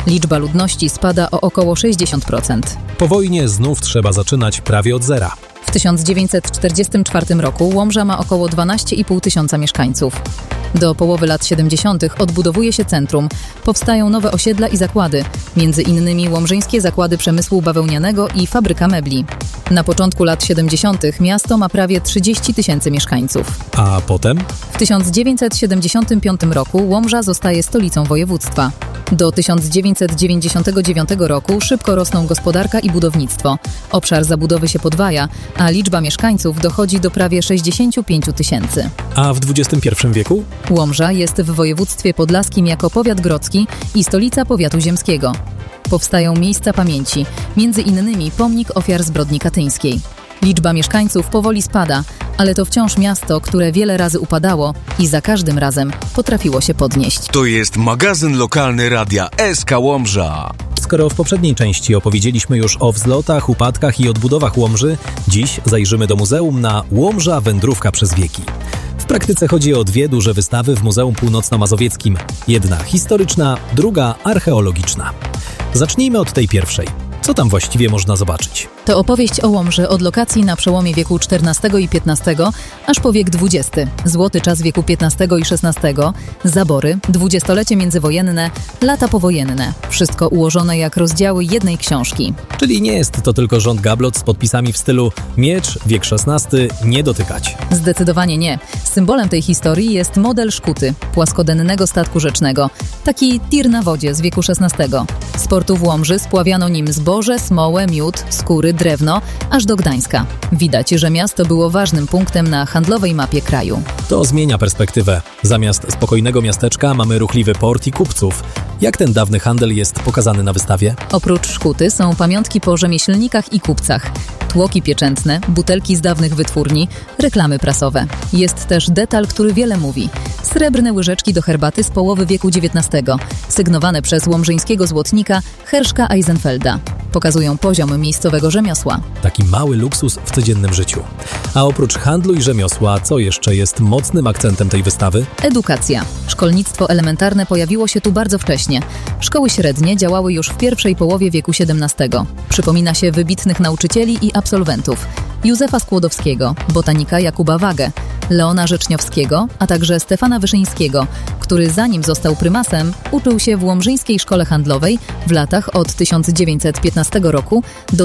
Liczba ludności spada o około 60%. Po wojnie znów trzeba zaczynać prawie od zera. W 1944 roku Łomża ma około 12,5 tysiąca mieszkańców. Do połowy lat 70. odbudowuje się centrum, powstają nowe osiedla i zakłady, między innymi Łomżyńskie Zakłady Przemysłu Bawełnianego i Fabryka Mebli. Na początku lat 70. miasto ma prawie 30 tysięcy mieszkańców. A potem? W 1975 roku Łomża zostaje stolicą województwa. Do 1999 roku szybko rosną gospodarka i budownictwo. Obszar zabudowy się podwaja, a liczba mieszkańców dochodzi do prawie 65 tysięcy. A w XXI wieku? Łomża jest w województwie podlaskim jako powiat grodzki i stolica powiatu ziemskiego. Powstają miejsca pamięci, między innymi pomnik ofiar zbrodni katyńskiej. Liczba mieszkańców powoli spada, ale to wciąż miasto, które wiele razy upadało i za każdym razem potrafiło się podnieść. To jest magazyn lokalny Radia SK Łomża. Skoro w poprzedniej części opowiedzieliśmy już o wzlotach, upadkach i odbudowach Łomży, dziś zajrzymy do muzeum na Łomża Wędrówka przez wieki. W praktyce chodzi o dwie duże wystawy w Muzeum Północno-Mazowieckim. Jedna historyczna, druga archeologiczna. Zacznijmy od tej pierwszej. Co tam właściwie można zobaczyć? To opowieść o Łomży od lokacji na przełomie wieku XIV i XV, aż po wiek XX. Złoty czas wieku XV i XVI, zabory, dwudziestolecie międzywojenne, lata powojenne. Wszystko ułożone jak rozdziały jednej książki. Czyli nie jest to tylko rząd gablot z podpisami w stylu miecz, wiek XVI, nie dotykać. Zdecydowanie nie. Symbolem tej historii jest model szkuty, płaskodennego statku rzecznego. Taki tir na wodzie z wieku XVI. Z portu w Łomży spławiano nim zboże, smołę, miód, skóry, drewno, aż do Gdańska. Widać, że miasto było ważnym punktem na handlowej mapie kraju. To zmienia perspektywę. Zamiast spokojnego miasteczka mamy ruchliwy port i kupców. Jak ten dawny handel jest pokazany na wystawie? Oprócz szkuty są pamiątki po rzemieślnikach i kupcach. Tłoki pieczętne, butelki z dawnych wytwórni, reklamy prasowe. Jest też detal, który wiele mówi. Srebrne łyżeczki do herbaty z połowy wieku XIX, sygnowane przez łomżyńskiego złotnika Herszka Eisenfelda. Pokazują poziom miejscowego rzemiosła. Taki mały luksus w codziennym życiu. A oprócz handlu i rzemiosła, co jeszcze jest mocnym akcentem tej wystawy? Edukacja. Szkolnictwo elementarne pojawiło się tu bardzo wcześnie. Szkoły średnie działały już w pierwszej połowie wieku XVII. Przypomina się wybitnych nauczycieli i absolwentów. Józefa Skłodowskiego, botanika Jakuba Wagę, Leona Rzeczniowskiego, a także Stefana Wyszyńskiego, który zanim został prymasem, uczył się w Łomżyńskiej Szkole Handlowej w latach od 1915 roku do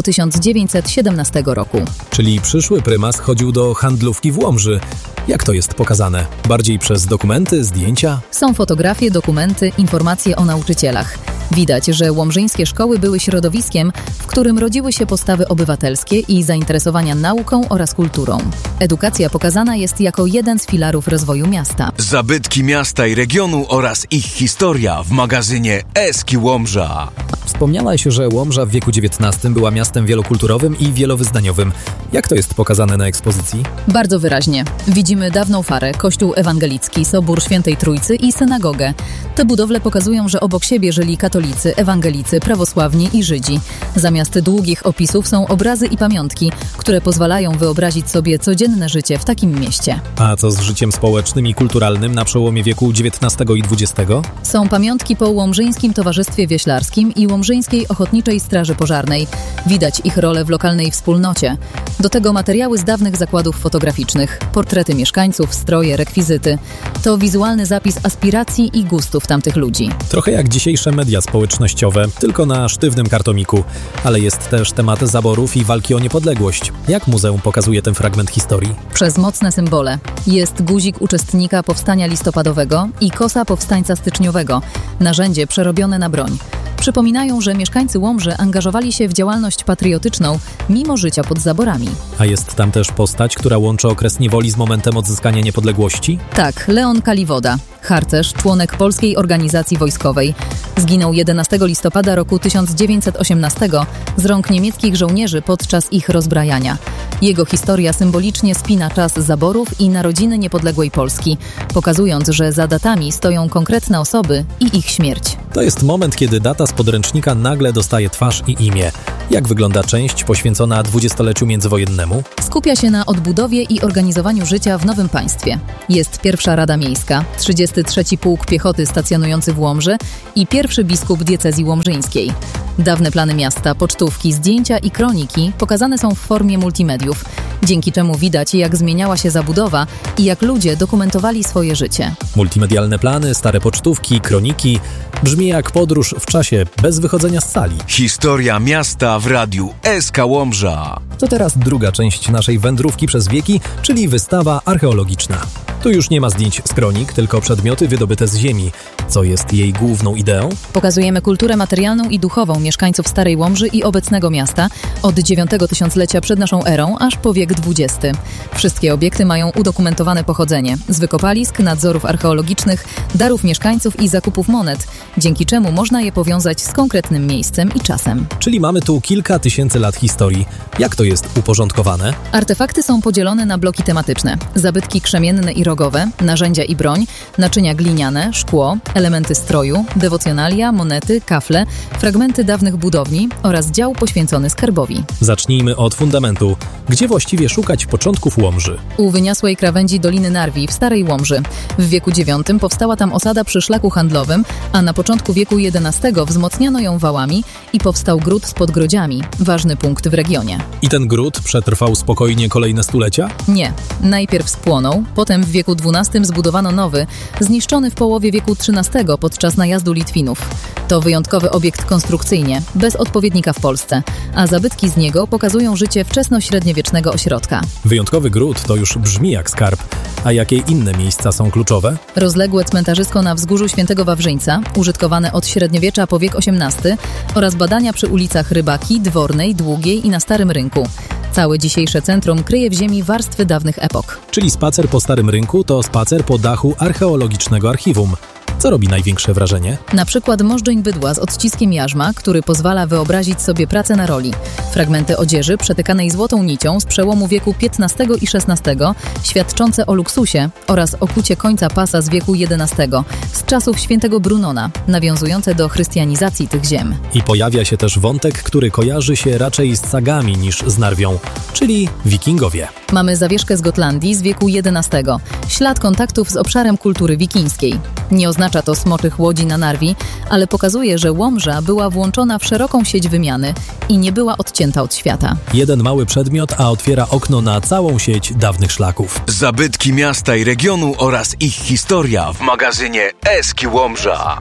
1917 roku. Czyli przyszły prymas chodził do handlówki w Łomży. Jak to jest pokazane? Bardziej przez dokumenty, zdjęcia? Są fotografie, dokumenty, informacje o nauczycielach. Widać, że łomżyńskie szkoły były środowiskiem, w którym rodziły się postawy obywatelskie i zainteresowania nauką oraz kulturą. Edukacja pokazana jest jako jeden z filarów rozwoju miasta. Zabytki miasta i regionu oraz ich historia w magazynie SK Łomża. Wspomniałaś, że Łomża w wieku XIX była miastem wielokulturowym i wielowyznaniowym. Jak to jest pokazane na ekspozycji? Bardzo wyraźnie. Widzimy dawną farę, kościół ewangelicki, sobór Świętej Trójcy i synagogę. Te budowle pokazują, że obok siebie żyli katolicy, ewangelicy, prawosławni i Żydzi. Zamiast długich opisów są obrazy i pamiątki, które pozwalają wyobrazić sobie codzienne życie w takim mieście. A co z życiem społecznym i kulturalnym na przełomie wieku XIX i XX? Są pamiątki po Łomżyńskim Towarzystwie Wioślarskim i Łomżyńskiej Ochotniczej Straży Pożarnej. Widać ich rolę w lokalnej wspólnocie. Do tego materiały z dawnych zakładów fotograficznych, portrety mieszkańców, stroje, rekwizyty. To wizualny zapis aspiracji i gustów tamtych ludzi. Trochę jak dzisiejsze media społecznościowe, tylko na sztywnym kartomiku. Ale jest też temat zaborów i walki o niepodległość. Jak muzeum pokazuje ten fragment historii? Przez mocne symbole. Jest guzik uczestnika powstania listopadowego i kosa powstańca styczniowego. Narzędzie przerobione na broń. Przypominają, że mieszkańcy Łomży angażowali się w działalność patriotyczną mimo życia pod zaborami. A jest tam też postać, która łączy okres niewoli z momentem odzyskania niepodległości? Tak, Leon Kaliwoda, harcerz, członek Polskiej Organizacji Wojskowej. Zginął 11 listopada roku 1918 z rąk niemieckich żołnierzy podczas ich rozbrajania. Jego historia symbolicznie spina czas zaborów i narodziny niepodległej Polski, pokazując, że za datami stoją konkretne osoby i ich śmierć. To jest moment, kiedy data z podręcznika nagle dostaje twarz i imię. Jak wygląda część poświęcona dwudziestoleciu międzywojennemu? Skupia się na odbudowie i organizowaniu życia w nowym państwie. Jest pierwsza Rada Miejska, 33. Pułk Piechoty stacjonujący w Łomży i pierwszy biskup diecezji łomżyńskiej. Dawne plany miasta, pocztówki, zdjęcia i kroniki pokazane są w formie multimediów, dzięki czemu widać, jak zmieniała się zabudowa i jak ludzie dokumentowali swoje życie. Multimedialne plany, stare pocztówki, kroniki. Brzmi jak podróż w czasie, bez wychodzenia z sali. Historia miasta w radiu SK Łomża. To teraz druga część naszej wędrówki przez wieki, czyli wystawa archeologiczna. Tu już nie ma zdjęć z kronik, tylko przedmioty wydobyte z ziemi. Co jest jej główną ideą? Pokazujemy kulturę materialną i duchową mieszkańców Starej Łomży i obecnego miasta od IX tysiąclecia przed naszą erą aż po wiek XX. Wszystkie obiekty mają udokumentowane pochodzenie z wykopalisk, nadzorów archeologicznych, darów mieszkańców i zakupów monet, dzięki czemu można je powiązać z konkretnym miejscem i czasem. Czyli mamy tu kilka tysięcy lat historii. Jak to jest uporządkowane? Artefakty są podzielone na bloki tematyczne. Zabytki krzemienne i rogowe, narzędzia i broń, naczynia gliniane, szkło, elementy stroju, dewocjonalia, monety, kafle, fragmenty dawnych budowni oraz dział poświęcony skarbowi. Zacznijmy od fundamentu. Gdzie właściwie szukać początków Łomży? U wyniosłej krawędzi Doliny Narwi w Starej Łomży. W wieku IX powstała tam osada przy szlaku handlowym, a na początku wieku XI wzmocniono ją wałami i powstał gród z podgrodziami, ważny punkt w regionie. I ten gród przetrwał spokojnie kolejne stulecia? Nie. Najpierw spłonął, potem w wieku XII zbudowano nowy, zniszczony w połowie wieku XIII podczas najazdu Litwinów. To wyjątkowy obiekt konstrukcyjnie, bez odpowiednika w Polsce, a zabytki z niego pokazują życie wczesnośredniowiecznego ośrodka. Wyjątkowy gród to już brzmi jak skarb. A jakie inne miejsca są kluczowe? Rozległe cmentarzysko na wzgórzu Świętego Wawrzyńca, użytkowane od średniowiecza po wiek XVIII oraz badania przy ulicach Rybaki, Dwornej, Długiej i na Starym Rynku. Całe dzisiejsze centrum kryje w ziemi warstwy dawnych epok. Czyli spacer po Starym Rynku to spacer po dachu archeologicznego archiwum. Co robi największe wrażenie? Na przykład możdżeń bydła z odciskiem jarzma, który pozwala wyobrazić sobie pracę na roli. Fragmenty odzieży przetykanej złotą nicią z przełomu wieku XV i XVI, świadczące o luksusie oraz o kucie końca pasa z wieku XI, z czasów świętego Brunona, nawiązujące do chrystianizacji tych ziem. I pojawia się też wątek, który kojarzy się raczej z sagami niż z Narwią, czyli wikingowie. Mamy zawieszkę z Gotlandii z wieku XI, ślad kontaktów z obszarem kultury wikińskiej. Nie oznacza to smoczych łodzi na Narwi, ale pokazuje, że Łomża była włączona w szeroką sieć wymiany i nie była odcięta od świata. Jeden mały przedmiot, a otwiera okno na całą sieć dawnych szlaków. Zabytki miasta i regionu oraz ich historia w magazynie SK Łomża.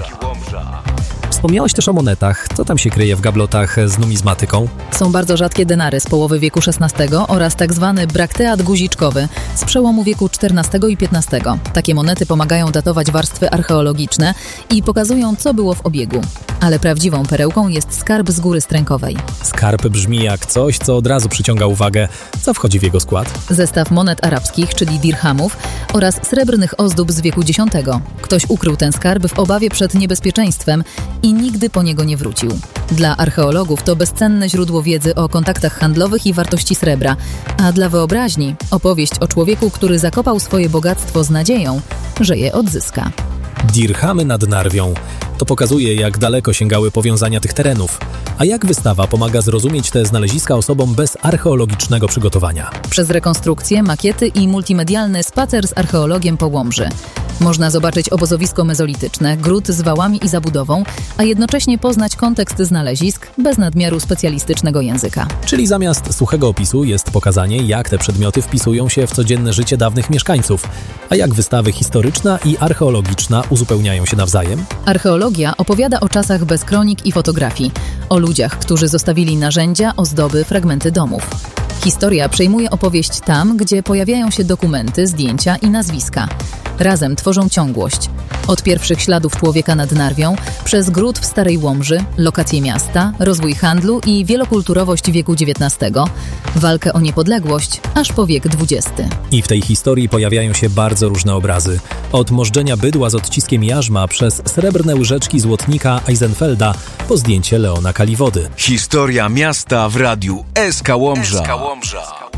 Wspomniałeś też o monetach. Co tam się kryje w gablotach z numizmatyką? Są bardzo rzadkie denary z połowy wieku XVI oraz tak zwany brakteat guziczkowy z przełomu wieku XIV i XV. Takie monety pomagają datować warstwy archeologiczne i pokazują, co było w obiegu. Ale prawdziwą perełką jest skarb z Góry Strękowej. Skarb brzmi jak coś, co od razu przyciąga uwagę. Co wchodzi w jego skład? Zestaw monet arabskich, czyli dirhamów, oraz srebrnych ozdób z wieku X. Ktoś ukrył ten skarb w obawie przed niebezpieczeństwem i nigdy po niego nie wrócił. Dla archeologów to bezcenne źródło wiedzy o kontaktach handlowych i wartości srebra, a dla wyobraźni opowieść o człowieku, który zakopał swoje bogactwo z nadzieją, że je odzyska. Dirhamy nad Narwią. To pokazuje, jak daleko sięgały powiązania tych terenów. A jak wystawa pomaga zrozumieć te znaleziska osobom bez archeologicznego przygotowania? Przez rekonstrukcję, makiety i multimedialny spacer z archeologiem po Łomży. Można zobaczyć obozowisko mezolityczne, gród z wałami i zabudową, a jednocześnie poznać kontekst znalezisk bez nadmiaru specjalistycznego języka. Czyli zamiast suchego opisu jest pokazanie, jak te przedmioty wpisują się w codzienne życie dawnych mieszkańców, a jak wystawy historyczna i archeologiczna uzupełniają się nawzajem. Archeologia opowiada o czasach bez kronik i fotografii, o ludziach, którzy zostawili narzędzia, ozdoby, fragmenty domów. Historia przejmuje opowieść tam, gdzie pojawiają się dokumenty, zdjęcia i nazwiska. Razem tworzą ciągłość. Od pierwszych śladów człowieka nad Narwią, przez gród w Starej Łomży, lokacje miasta, rozwój handlu i wielokulturowość wieku XIX, walkę o niepodległość, aż po wiek XX. I w tej historii pojawiają się bardzo różne obrazy. Od możdżenia bydła z odciskiem jarzma przez srebrne łyżeczki złotnika Eisenfelda po zdjęcie Leona Kaliwody. Historia miasta w radiu SK Łomża.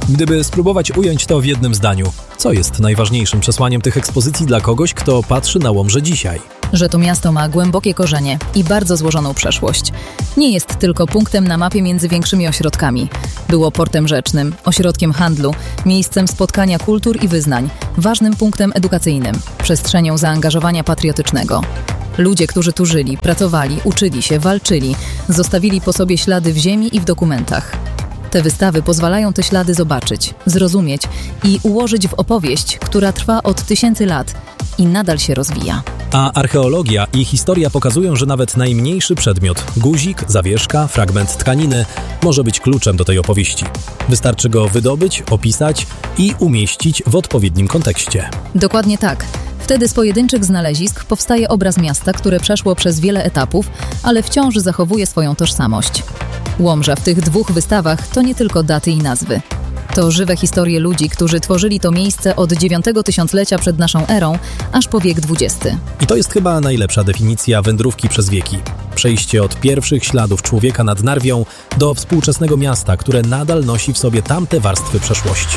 Gdyby spróbować ująć to w jednym zdaniu, co jest najważniejszym przesłaniem tych ekspozycji dla kogoś, kto patrzy na Łomżę dzisiaj? Że to miasto ma głębokie korzenie i bardzo złożoną przeszłość. Nie jest tylko punktem na mapie między większymi ośrodkami. Było portem rzecznym, ośrodkiem handlu, miejscem spotkania kultur i wyznań, ważnym punktem edukacyjnym, przestrzenią zaangażowania patriotycznego. Ludzie, którzy tu żyli, pracowali, uczyli się, walczyli, zostawili po sobie ślady w ziemi i w dokumentach. Te wystawy pozwalają te ślady zobaczyć, zrozumieć i ułożyć w opowieść, która trwa od tysięcy lat i nadal się rozwija. A archeologia i historia pokazują, że nawet najmniejszy przedmiot, guzik, zawieszka, fragment tkaniny, może być kluczem do tej opowieści. Wystarczy go wydobyć, opisać i umieścić w odpowiednim kontekście. Dokładnie tak. Wtedy z pojedynczych znalezisk powstaje obraz miasta, które przeszło przez wiele etapów, ale wciąż zachowuje swoją tożsamość. Łomża w tych dwóch wystawach to nie tylko daty i nazwy. To żywe historie ludzi, którzy tworzyli to miejsce od 9 tysiąclecia przed naszą erą, aż po wiek XX. I to jest chyba najlepsza definicja wędrówki przez wieki. Przejście od pierwszych śladów człowieka nad Narwią do współczesnego miasta, które nadal nosi w sobie tamte warstwy przeszłości.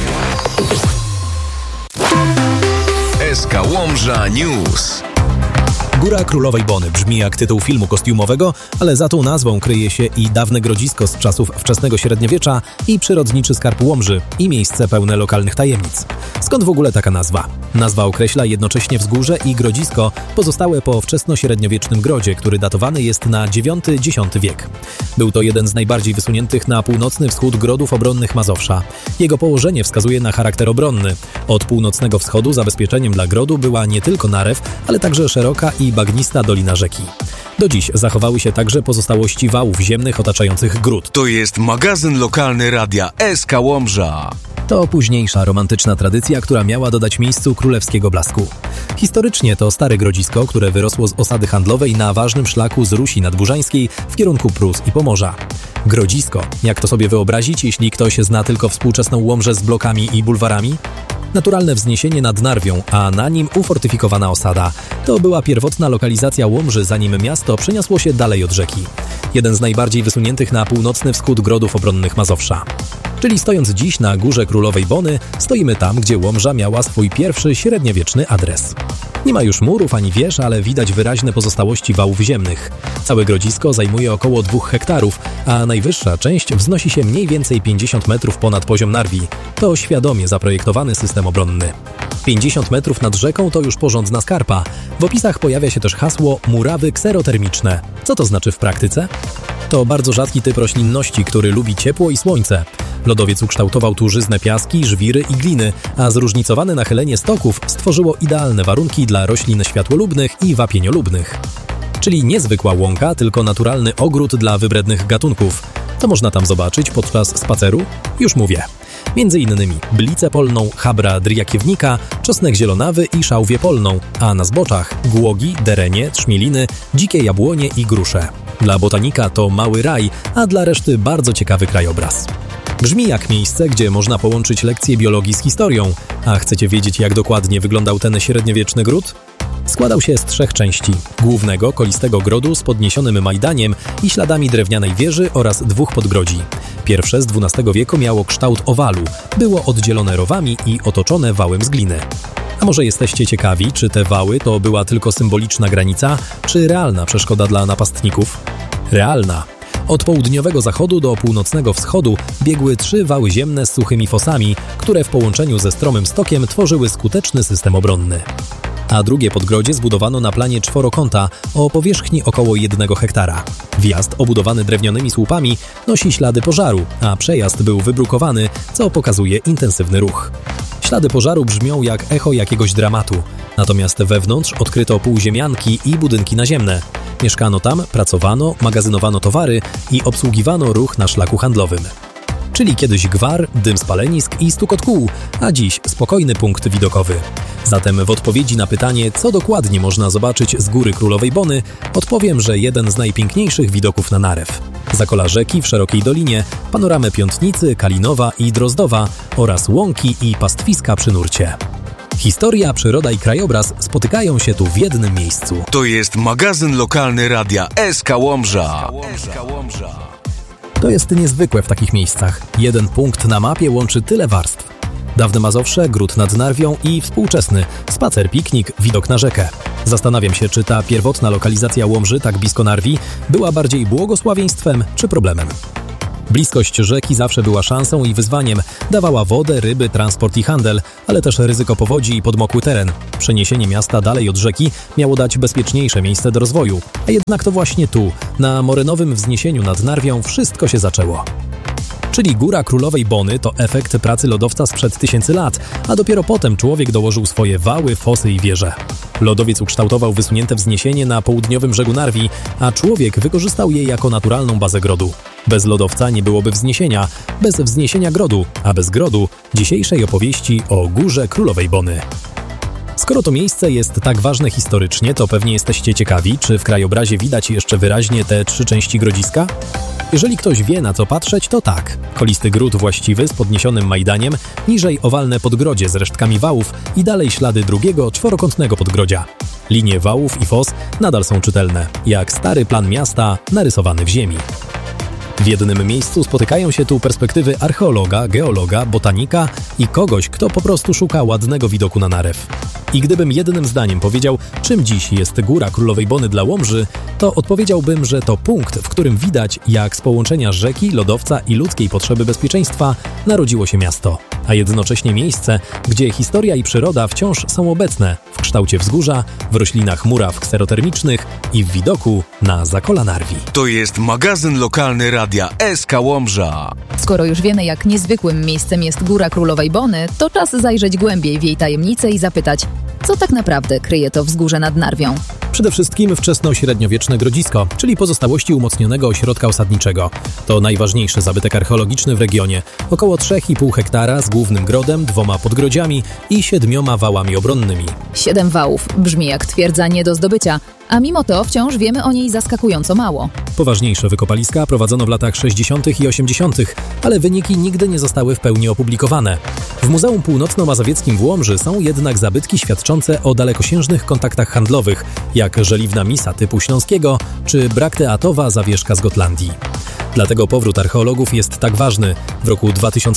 SK Łomża News. Góra Królowej Bony brzmi jak tytuł filmu kostiumowego, ale za tą nazwą kryje się i dawne grodzisko z czasów wczesnego średniowiecza i przyrodniczy skarb Łomży i miejsce pełne lokalnych tajemnic. Skąd w ogóle taka nazwa? Nazwa określa jednocześnie wzgórze i grodzisko pozostałe po wczesnośredniowiecznym grodzie, który datowany jest na IX-X wiek. Był to jeden z najbardziej wysuniętych na północny wschód grodów obronnych Mazowsza. Jego położenie wskazuje na charakter obronny. Od północnego wschodu zabezpieczeniem dla grodu była nie tylko narew, ale także szeroka i bagnista dolina rzeki. Do dziś zachowały się także pozostałości wałów ziemnych otaczających gród. To jest magazyn lokalny radia SK Łomża. To późniejsza romantyczna tradycja, która miała dodać miejscu królewskiego blasku. Historycznie to stare grodzisko, które wyrosło z osady handlowej na ważnym szlaku z Rusi Nadburzańskiej w kierunku Prus i Pomorza. Grodzisko, jak to sobie wyobrazić, jeśli ktoś zna tylko współczesną Łomżę z blokami i bulwarami? Naturalne wzniesienie nad Narwią, a na nim ufortyfikowana osada. To była pierwotna lokalizacja Łomży, zanim miasto przeniosło się dalej od rzeki. Jeden z najbardziej wysuniętych na północny wschód grodów obronnych Mazowsza. Czyli stojąc dziś na Górze Królowej Bony, stoimy tam, gdzie Łomża miała swój pierwszy średniowieczny adres. Nie ma już murów ani wież, ale widać wyraźne pozostałości wałów ziemnych. Całe grodzisko zajmuje około 2 hektarów, a najwyższa część wznosi się mniej więcej 50 metrów ponad poziom Narwi. To świadomie zaprojektowany system obronny. 50 metrów nad rzeką to już porządna skarpa. W opisach pojawia się też hasło murawy kserotermiczne. Co to znaczy w praktyce? To bardzo rzadki typ roślinności, który lubi ciepło i słońce. Lodowiec ukształtował tu żyzne piaski, żwiry i gliny, a zróżnicowane nachylenie stoków stworzyło idealne warunki dla roślin światłolubnych i wapieniolubnych. Czyli niezwykła łąka, tylko naturalny ogród dla wybrednych gatunków. Co można tam zobaczyć podczas spaceru? Już mówię. Między innymi blicę polną, chabra dryjakiewnika, czosnek zielonawy i szałwię polną, a na zboczach głogi, derenie, trzmieliny, dzikie jabłonie i grusze. Dla botanika to mały raj, a dla reszty bardzo ciekawy krajobraz. Brzmi jak miejsce, gdzie można połączyć lekcje biologii z historią. A chcecie wiedzieć, jak dokładnie wyglądał ten średniowieczny gród? Składał się z 3 części. Głównego, kolistego grodu z podniesionym majdaniem i śladami drewnianej wieży oraz 2 podgrodzi. Pierwsze z XII wieku miało kształt owalu, było oddzielone rowami i otoczone wałem z gliny. A może jesteście ciekawi, czy te wały to była tylko symboliczna granica, czy realna przeszkoda dla napastników? Realna. Od południowego zachodu do północnego wschodu biegły 3 wały ziemne z suchymi fosami, które w połączeniu ze stromym stokiem tworzyły skuteczny system obronny. A drugie podgrodzie zbudowano na planie czworokąta o powierzchni około 1 hektara. Wjazd obudowany drewnianymi słupami nosi ślady pożaru, a przejazd był wybrukowany, co pokazuje intensywny ruch. Ślady pożaru brzmią jak echo jakiegoś dramatu, natomiast wewnątrz odkryto półziemianki i budynki naziemne. Mieszkano tam, pracowano, magazynowano towary i obsługiwano ruch na szlaku handlowym. Czyli kiedyś gwar, dym spalenisk i stukot kół, a dziś spokojny punkt widokowy. Zatem w odpowiedzi na pytanie, co dokładnie można zobaczyć z Góry Królowej Bony, odpowiem, że jeden z najpiękniejszych widoków na narew. Zakola rzeki w szerokiej dolinie, panoramę Piątnicy, Kalinowa i Drozdowa oraz łąki i pastwiska przy nurcie. Historia, przyroda i krajobraz spotykają się tu w jednym miejscu. To jest magazyn lokalny radia SK Łomża. To jest niezwykłe w takich miejscach. Jeden punkt na mapie łączy tyle warstw. Dawne Mazowsze, gród nad Narwią i współczesny spacer, piknik, widok na rzekę. Zastanawiam się, czy ta pierwotna lokalizacja Łomży, tak blisko Narwi, była bardziej błogosławieństwem czy problemem. Bliskość rzeki zawsze była szansą i wyzwaniem. Dawała wodę, ryby, transport i handel, ale też ryzyko powodzi i podmokły teren. Przeniesienie miasta dalej od rzeki miało dać bezpieczniejsze miejsce do rozwoju. A jednak to właśnie tu, na morynowym wzniesieniu nad Narwią, wszystko się zaczęło. Czyli Góra Królowej Bony to efekt pracy lodowca sprzed tysięcy lat, a dopiero potem człowiek dołożył swoje wały, fosy i wieże. Lodowiec ukształtował wysunięte wzniesienie na południowym brzegu Narwi, a człowiek wykorzystał je jako naturalną bazę grodu. Bez lodowca nie byłoby wzniesienia, bez wzniesienia grodu, a bez grodu dzisiejszej opowieści o Górze Królowej Bony. Skoro to miejsce jest tak ważne historycznie, to pewnie jesteście ciekawi, czy w krajobrazie widać jeszcze wyraźnie te 3 części grodziska? Jeżeli ktoś wie, na co patrzeć, to tak. Kolisty gród właściwy z podniesionym majdaniem, niżej owalne podgrodzie z resztkami wałów i dalej ślady drugiego, czworokątnego podgrodzia. Linie wałów i fos nadal są czytelne, jak stary plan miasta narysowany w ziemi. W jednym miejscu spotykają się tu perspektywy archeologa, geologa, botanika i kogoś, kto po prostu szuka ładnego widoku na Narew. I gdybym jednym zdaniem powiedział, czym dziś jest Góra Królowej Bony dla Łomży, to odpowiedziałbym, że to punkt, w którym widać, jak z połączenia rzeki, lodowca i ludzkiej potrzeby bezpieczeństwa narodziło się miasto, a jednocześnie miejsce, gdzie historia i przyroda wciąż są obecne w kształcie wzgórza, w roślinach muraw kserotermicznych i w widoku na Zakola Narwi. To jest magazyn lokalny Radia SK Łomża. Skoro już wiemy, jak niezwykłym miejscem jest Góra Królowej Bony, to czas zajrzeć głębiej w jej tajemnice i zapytać, co tak naprawdę kryje to wzgórze nad Narwią. Przede wszystkim wczesno-średniowieczne grodzisko, czyli pozostałości umocnionego ośrodka osadniczego. To najważniejszy zabytek archeologiczny w regionie. Około 3,5 hektara z głównym grodem, 2 podgrodziami i 7 wałami obronnymi. 7 wałów brzmi jak twierdza nie do zdobycia, a mimo to wciąż wiemy o niej zaskakująco mało. Poważniejsze wykopaliska prowadzono w latach 60. i 80., ale wyniki nigdy nie zostały w pełni opublikowane. W Muzeum Północno-Mazowieckim w Łomży są jednak zabytki świadczące o dalekosiężnych kontaktach handlowych, jak żeliwna misa typu śląskiego czy brakteatowa zawieszka z Gotlandii. Dlatego powrót archeologów jest tak ważny. W roku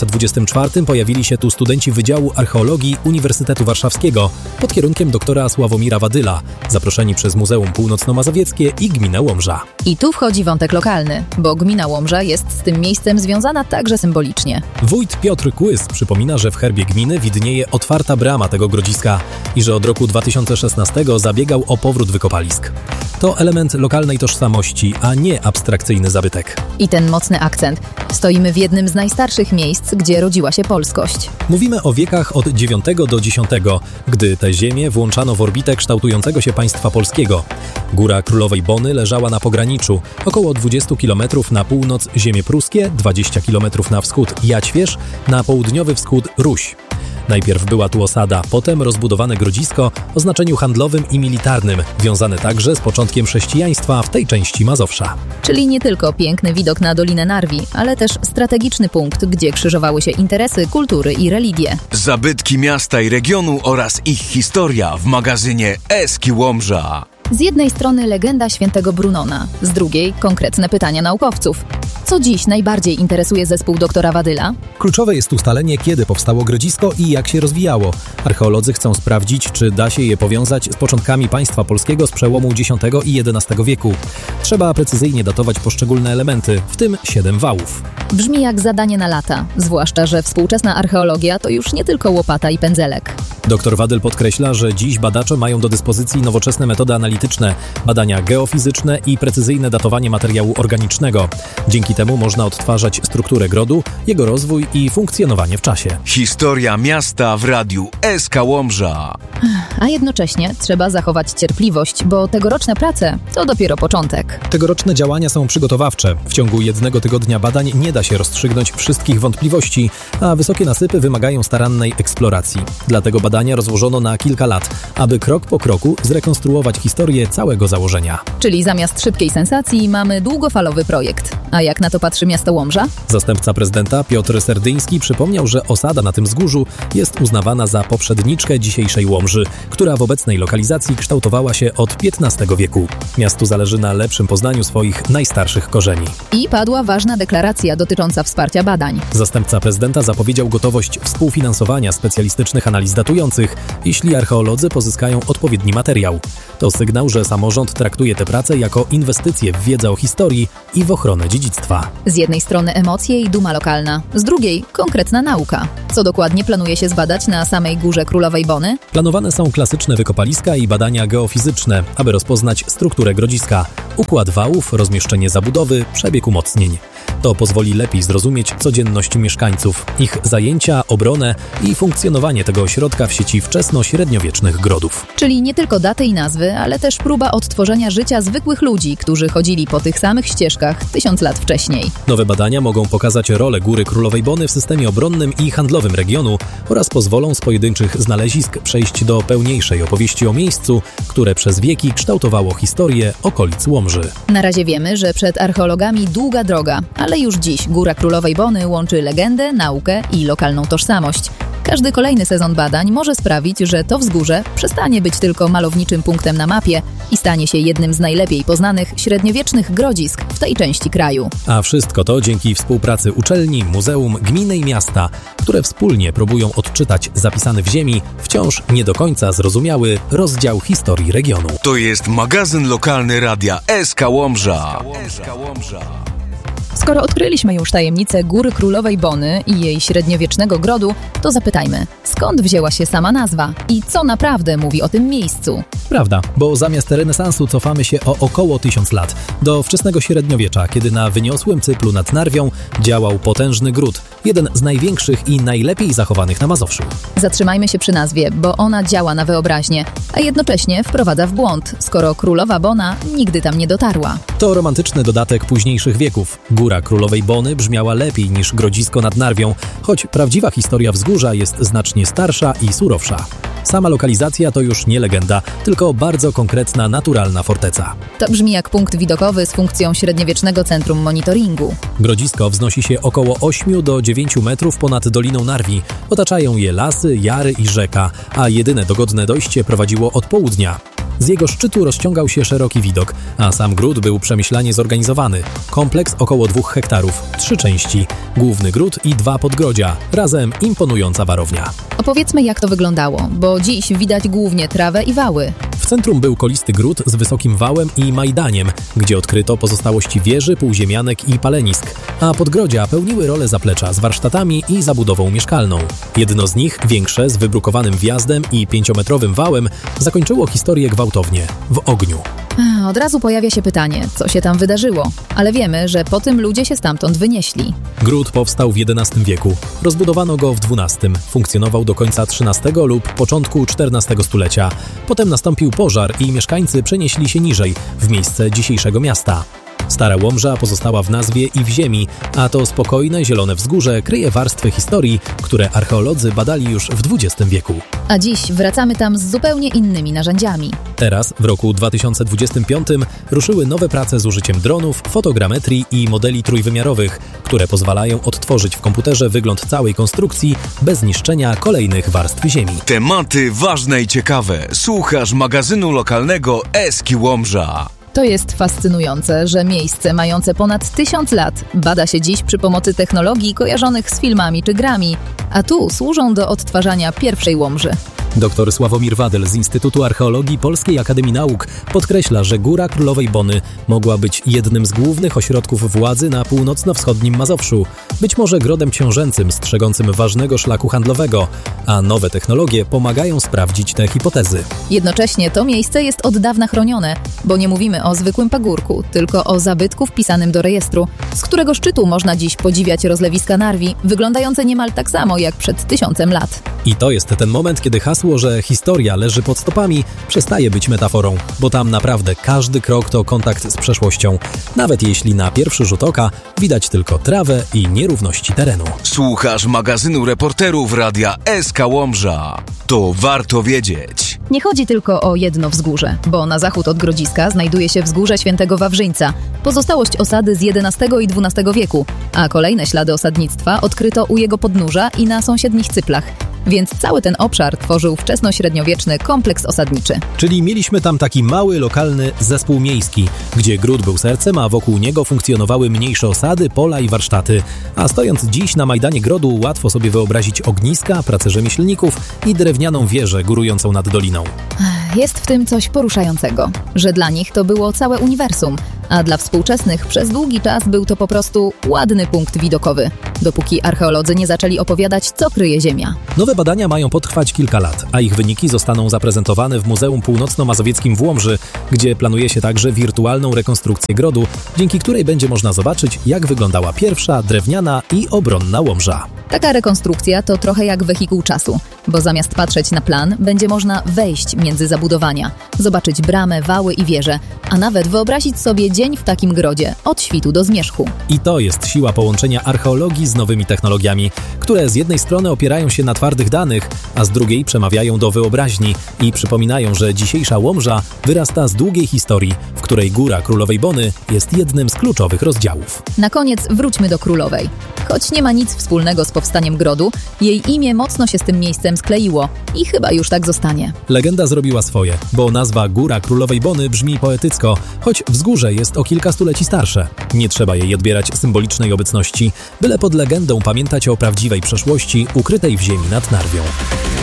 2024 pojawili się tu studenci Wydziału Archeologii Uniwersytetu Warszawskiego pod kierunkiem doktora Sławomira Wadyla, zaproszeni przez Muzeum Północno-Mazowieckie i Gminę Łomża. I tu wchodzi wątek lokalny, bo gmina Łomża jest z tym miejscem związana także symbolicznie. Wójt Piotr Kłys przypomina, że w herbie gminy widnieje otwarta brama tego grodziska i że od roku 2016 zabiegał o powrót wykopalisk. To element lokalnej tożsamości, a nie abstrakcyjny zabytek. I ten mocny akcent. Stoimy w jednym z najstarszych miejsc, gdzie rodziła się polskość. Mówimy o wiekach od IX do X, gdy te ziemie włączano w orbitę kształtującego się państwa polskiego. Góra Królowej Bony leżała na pograniczu, około 20 km na północ ziemie pruskie, 20 km na wschód Jaćwierz, na południowy wschód Ruś. Najpierw była tu osada, potem rozbudowane grodzisko o znaczeniu handlowym i militarnym, wiązane także z początkiem chrześcijaństwa w tej części Mazowsza. Czyli nie tylko piękny widok na Dolinę Narwi, ale też strategiczny punkt, gdzie krzyżowały się interesy, kultury i religie. Zabytki miasta i regionu oraz ich historia w magazynie SK Łomża. Z jednej strony legenda świętego Brunona, z drugiej konkretne pytania naukowców. Co dziś najbardziej interesuje zespół doktora Wadyla? Kluczowe jest ustalenie, kiedy powstało grodzisko i jak się rozwijało. Archeolodzy chcą sprawdzić, czy da się je powiązać z początkami państwa polskiego z przełomu X i XI wieku. Trzeba precyzyjnie datować poszczególne elementy, w tym 7 wałów. Brzmi jak zadanie na lata, zwłaszcza, że współczesna archeologia to już nie tylko łopata i pędzelek. Dr Wadyl podkreśla, że dziś badacze mają do dyspozycji nowoczesne metody analityczne, badania geofizyczne i precyzyjne datowanie materiału organicznego. Dzięki temu można odtwarzać strukturę grodu, jego rozwój i funkcjonowanie w czasie. Historia miasta w radiu SK Łomża. A jednocześnie trzeba zachować cierpliwość, bo tegoroczne prace to dopiero początek. Tegoroczne działania są przygotowawcze. W ciągu 1 tygodnia badań nie da się rozstrzygnąć wszystkich wątpliwości, a wysokie nasypy wymagają starannej eksploracji. Dlatego badania rozłożono na kilka lat, aby krok po kroku zrekonstruować historię całego założenia. Czyli zamiast szybkiej sensacji mamy długofalowy projekt. A jak na to patrzy miasto Łomża? Zastępca prezydenta Piotr Serdyński przypomniał, że osada na tym wzgórzu jest uznawana za poprzedniczkę dzisiejszej Łomży, która w obecnej lokalizacji kształtowała się od XV wieku. Miastu zależy na lepszym świadomym poznaniu swoich najstarszych korzeni. I padła ważna deklaracja dotycząca wsparcia badań. Zastępca prezydenta zapowiedział gotowość współfinansowania specjalistycznych analiz datujących, jeśli archeolodzy pozyskają odpowiedni materiał. To sygnał, że samorząd traktuje tę pracę jako inwestycję w wiedzę o historii i w ochronę dziedzictwa. Z jednej strony emocje i duma lokalna, z drugiej konkretna nauka. Co dokładnie planuje się zbadać na samej Górze Królowej Bony? Planowane są klasyczne wykopaliska i badania geofizyczne, aby rozpoznać strukturę grodziska, układ wałów, rozmieszczenie zabudowy, przebieg umocnień. To pozwoli lepiej zrozumieć codzienność mieszkańców, ich zajęcia, obronę i funkcjonowanie tego ośrodka w sieci wczesno-średniowiecznych grodów. Czyli nie tylko daty i nazwy, ale też próba odtworzenia życia zwykłych ludzi, którzy chodzili po tych samych ścieżkach 1000 lat wcześniej. Nowe badania mogą pokazać rolę Góry Królowej Bony w systemie obronnym i handlowym regionu oraz pozwolą z pojedynczych znalezisk przejść do pełniejszej opowieści o miejscu, które przez wieki kształtowało historię okolic Łomży. Na razie wiemy, że przed archeologami długa droga, ale już dziś Góra Królowej Bony łączy legendę, naukę i lokalną tożsamość. Każdy kolejny sezon badań może sprawić, że to wzgórze przestanie być tylko malowniczym punktem na mapie i stanie się jednym z najlepiej poznanych średniowiecznych grodzisk w tej części kraju. A wszystko to dzięki współpracy uczelni, muzeum, gminy i miasta, które wspólnie próbują odczytać zapisany w ziemi, wciąż nie do końca zrozumiały rozdział historii regionu. To jest magazyn lokalny radia SK Łomża. Skoro odkryliśmy już tajemnicę Góry Królowej Bony i jej średniowiecznego grodu, to zapytajmy, skąd wzięła się sama nazwa i co naprawdę mówi o tym miejscu? Prawda, bo zamiast renesansu cofamy się o około 1000 lat, do wczesnego średniowiecza, kiedy na wyniosłym cyplu nad Narwią działał potężny gród, jeden z największych i najlepiej zachowanych na Mazowszu. Zatrzymajmy się przy nazwie, bo ona działa na wyobraźnię, a jednocześnie wprowadza w błąd, skoro Królowa Bona nigdy tam nie dotarła. To romantyczny dodatek późniejszych wieków. Góra Królowej Bony brzmiała lepiej niż grodzisko nad Narwią, choć prawdziwa historia wzgórza jest znacznie starsza i surowsza. Sama lokalizacja to już nie legenda, tylko bardzo konkretna, naturalna forteca. To brzmi jak punkt widokowy z funkcją średniowiecznego centrum monitoringu. Grodzisko wznosi się około 8 do 9 metrów ponad Doliną Narwi. Otaczają je lasy, jary i rzeka, a jedyne dogodne dojście prowadziło od południa. Z jego szczytu rozciągał się szeroki widok, a sam gród był przemyślanie zorganizowany. Kompleks około 2 hektarów, 3 części, główny gród i 2 podgrodzia, razem imponująca warownia. Opowiedzmy, jak to wyglądało, bo dziś widać głównie trawę i wały. W centrum był kolisty gród z wysokim wałem i majdaniem, gdzie odkryto pozostałości wieży, półziemianek i palenisk, a podgrodzia pełniły rolę zaplecza z warsztatami i zabudową mieszkalną. Jedno z nich, większe, z wybrukowanym wjazdem i 5-metrowym wałem, zakończyło historię gwałtownie, w ogniu. Od razu pojawia się pytanie, co się tam wydarzyło, ale wiemy, że po tym ludzie się stamtąd wynieśli. Gród powstał w XI wieku, rozbudowano go w XII, funkcjonował do końca XIII lub początku XIV stulecia. Potem nastąpił pożar i mieszkańcy przenieśli się niżej, w miejsce dzisiejszego miasta. Stara Łomża pozostała w nazwie i w ziemi, a to spokojne, zielone wzgórze kryje warstwy historii, które archeolodzy badali już w XX wieku. A dziś wracamy tam z zupełnie innymi narzędziami. Teraz, w roku 2025, ruszyły nowe prace z użyciem dronów, fotogrametrii i modeli trójwymiarowych, które pozwalają odtworzyć w komputerze wygląd całej konstrukcji bez niszczenia kolejnych warstw ziemi. Tematy ważne i ciekawe. Słuchasz magazynu lokalnego SK Łomża. To jest fascynujące, że miejsce mające ponad 1000 lat bada się dziś przy pomocy technologii kojarzonych z filmami czy grami, a tu służą do odtwarzania pierwszej Łomży. Dr Sławomir Wadyl z Instytutu Archeologii Polskiej Akademii Nauk podkreśla, że Góra Królowej Bony mogła być jednym z głównych ośrodków władzy na północno-wschodnim Mazowszu, być może grodem książęcym strzegącym ważnego szlaku handlowego, a nowe technologie pomagają sprawdzić te hipotezy. Jednocześnie to miejsce jest od dawna chronione, bo nie mówimy o zwykłym pagórku, tylko o zabytku wpisanym do rejestru, z którego szczytu można dziś podziwiać rozlewiska Narwi, wyglądające niemal tak samo jak przed 1000 lat. I to jest ten moment, kiedy hasło, że historia leży pod stopami, przestaje być metaforą, bo tam naprawdę każdy krok to kontakt z przeszłością, nawet jeśli na pierwszy rzut oka widać tylko trawę i nierówności terenu. Słuchasz magazynu reporterów radia SK Łomża. To warto wiedzieć. Nie chodzi tylko o jedno wzgórze, bo na zachód od Grodziska znajduje się wzgórze Świętego Wawrzyńca, pozostałość osady z XI i XII wieku, a kolejne ślady osadnictwa odkryto u jego podnóża i na sąsiednich cyplach. więc cały ten obszar tworzył wczesnośredniowieczny kompleks osadniczy. Czyli mieliśmy tam taki mały, lokalny zespół miejski, gdzie gród był sercem, a wokół niego funkcjonowały mniejsze osady, pola i warsztaty. A stojąc dziś na Majdanie Grodu, łatwo sobie wyobrazić ogniska, pracę rzemieślników i drewnianą wieżę górującą nad doliną. Jest w tym coś poruszającego, że dla nich to było całe uniwersum, a dla współczesnych przez długi czas był to po prostu ładny punkt widokowy, dopóki archeolodzy nie zaczęli opowiadać, co kryje Ziemia. Nowe badania mają potrwać kilka lat, a ich wyniki zostaną zaprezentowane w Muzeum Północno-Mazowieckim w Łomży, gdzie planuje się także wirtualną rekonstrukcję grodu, dzięki której będzie można zobaczyć, jak wyglądała pierwsza drewniana i obronna Łomża. Taka rekonstrukcja to trochę jak wehikuł czasu, bo zamiast patrzeć na plan, będzie można wejść między zabudowania, zobaczyć bramę, wały i wieże, a nawet wyobrazić sobie dzień w takim grodzie, od świtu do zmierzchu. I to jest siła połączenia archeologii z nowymi technologiami, które z jednej strony opierają się na twardych danych, a z drugiej przemawiają do wyobraźni i przypominają, że dzisiejsza Łomża wyrasta z długiej historii, w której Góra Królowej Bony jest jednym z kluczowych rozdziałów. Na koniec wróćmy do Królowej. Choć nie ma nic wspólnego z powstaniem grodu, jej imię mocno się z tym miejscem skleiło i chyba już tak zostanie. Legenda zrobiła swoje, bo nazwa Góra Królowej Bony brzmi poetycko, choć wzgórze jest o kilka stuleci starsze. Nie trzeba jej odbierać symbolicznej obecności, byle pod legendą pamiętać o prawdziwej przeszłości ukrytej w ziemi nad Narwią.